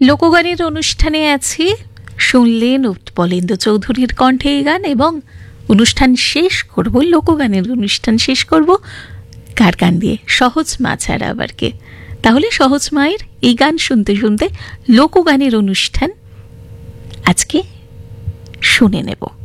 লোকগানের অনুষ্ঠানে আছি, শুনলেন উৎপলেন্দু চৌধুরীর কণ্ঠে এই গান এবং অনুষ্ঠান শেষ করব, লোকগানের অনুষ্ঠান শেষ করব কার গান দিয়ে? সহজ মা ছাড়া আবার কে? তাহলে সহজ মায়ের এই গান শুনতে শুনতে লোকগানের অনুষ্ঠান আজকে শুনে নেব।